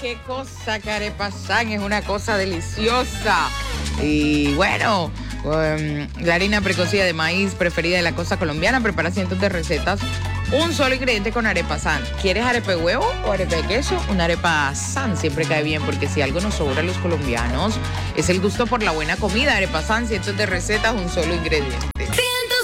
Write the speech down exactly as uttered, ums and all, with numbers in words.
qué cosa, que arepa san es una cosa deliciosa. Y bueno, um, la harina precocida de maíz preferida de la costa colombiana prepara cientos de recetas. Un solo ingrediente con arepa san. ¿Quieres arepa de huevo o arepa de queso? Una arepa san siempre cae bien, porque si algo nos sobra a los colombianos es el gusto por la buena comida. Arepa san, cientos de recetas, un solo ingrediente.